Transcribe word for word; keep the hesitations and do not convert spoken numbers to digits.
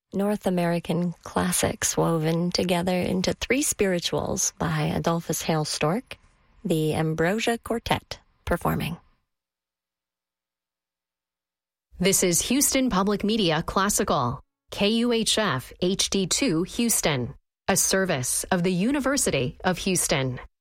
North American classics woven together into three spirituals by Adolphus Hale Stork, the Ambrosia Quartet performing. This is Houston Public Media Classical, K U H F H D two Houston, a service of the University of Houston.